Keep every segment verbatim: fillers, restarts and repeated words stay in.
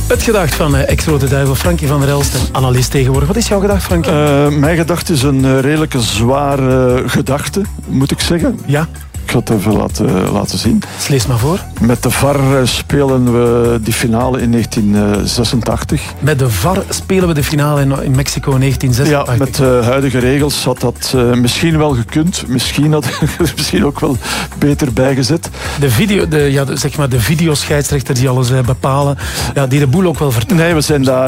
Het gedacht van uh, ex-Rode Duivel, Frankie van der Elst en analist tegenwoordig. Wat is jouw gedacht, Frankie? Uh, mijn gedachte is een uh, redelijke zware uh, gedachte, moet ik zeggen. Ja. Ik ga het even laten, laten zien. Lees maar voor. Met de V A R spelen we die finale in negentien zesentachtig. Met de V A R spelen we de finale in, in Mexico negentien zesentachtig. Ja, met de huidige regels had dat uh, misschien wel gekund. Misschien had misschien ook wel beter bijgezet. De, video, de, ja, de, zeg maar de videoscheidsrechter die alles uh, bepalen, ja, die de boel ook wel vertellen. Nee, we zijn daar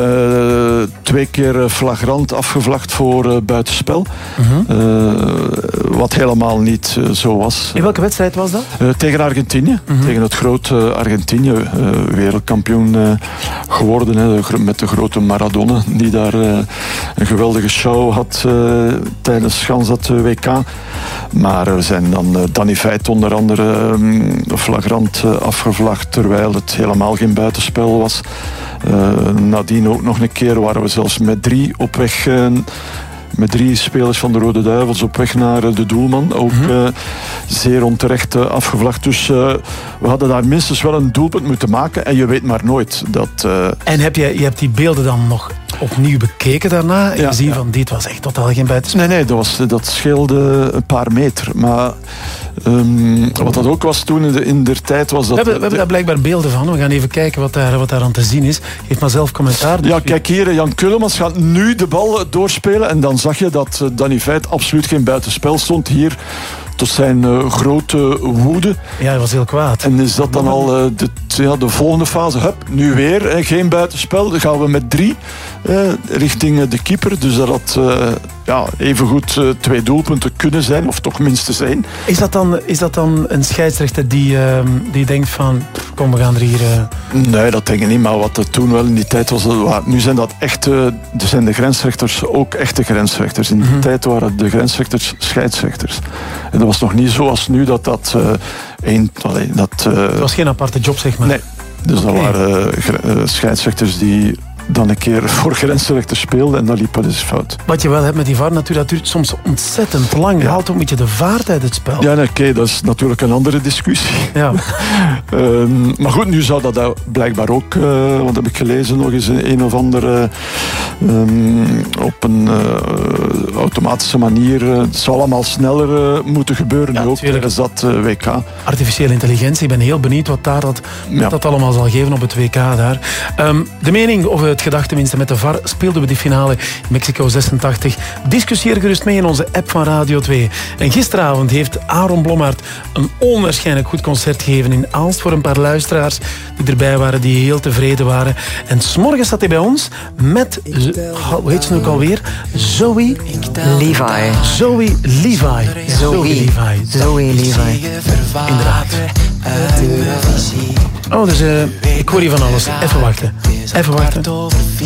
uh, twee keer flagrant afgevlacht voor uh, buitenspel. Uh-huh. Uh, wat helemaal niet uh, zo was. In welke wedstrijd was dat? Uh, tegen Argentinië. Uh-huh. Tegen het grote Argentinië. Uh, wereldkampioen uh, geworden. Hè, met de grote Maradona. Die daar uh, een geweldige show had uh, tijdens gans dat uh, W K. Maar we zijn dan uh, Danny Veit onder andere um, flagrant uh, afgevlacht. Terwijl het helemaal geen buitenspel was. Uh, nadien ook nog een keer waren we zelfs met drie op weg... Uh, Met drie spelers van de Rode Duivels op weg naar de doelman. Ook uh, zeer onterecht uh, afgevlacht. Dus uh, we hadden daar minstens wel een doelpunt moeten maken. En je weet maar nooit dat... Uh... En heb je, je hebt die beelden dan nog opnieuw bekeken daarna? En ja, gezien ja. van dit was echt totaal geen buitenspel? Nee, nee, dat, was, dat scheelde een paar meter. Maar um, wat dat ook was toen in de, in der tijd was dat... We hebben, we hebben daar blijkbaar beelden van. We gaan even kijken wat daar, wat daar aan te zien is. Geef maar zelf commentaar. Dus ja, kijk hier. Jan Kullemans gaat nu de bal doorspelen. En dan zag je dat Danny Veit absoluut geen buitenspel stond. Hier tot zijn uh, grote woede. Ja, hij was heel kwaad. En is dat dan al uh, de, ja, de volgende fase? Hup, nu weer, eh, geen buitenspel. Dan gaan we met drie eh, richting uh, de keeper. Dus dat had uh, ja, evengoed uh, twee doelpunten kunnen zijn. Of toch minstens één. Is dat dan, is dat dan een scheidsrechter die, uh, die denkt van... Kom, we gaan er hier... Uh... Nee, dat denk ik niet. Maar wat het toen wel in die tijd was... Waar, nu zijn dat echte... zijn de grensrechters ook echte grensrechters. In die mm-hmm. tijd waren de grensrechters scheidsrechters. En dat was nog niet zoals nu dat dat... Uh, een, allee, dat uh, het was geen aparte job, zeg maar. Nee. Dus okay. dat waren uh, scheidsrechters die... dan een keer voor grensrechter speelde en dat liep wel eens fout. Wat je wel hebt met die V A R natuurlijk, dat duurt soms ontzettend lang. Je haalt ook een beetje de vaart uit het spel. Ja, nee, oké, okay, dat is natuurlijk een andere discussie. Ja. um, maar goed, nu zou dat blijkbaar ook, uh, want heb ik gelezen, nog eens een, een of andere um, op een uh, automatische manier. Uh, het zou allemaal sneller uh, moeten gebeuren. Ja, nu ook tijdens dat uh, W K. Artificiële intelligentie, ik ben heel benieuwd wat daar dat, ja. dat allemaal zal geven op het W K daar. Um, de mening of het gedacht tenminste met de V A R speelden we die finale in Mexico zesentachtig. Discussieer gerust mee in onze app van Radio twee. En gisteravond heeft Aaron Blommaert een onwaarschijnlijk goed concert gegeven in Aalst voor een paar luisteraars die erbij waren, die heel tevreden waren. En 's morgens zat hij bij ons met, hoe heet ze nu ook alweer? Zoe Levi. Zoe Levi. Zoe Levi. Zoe Levi. Inderdaad. Oh, dus uh, ik hoor hier van alles. Even wachten. Even wachten.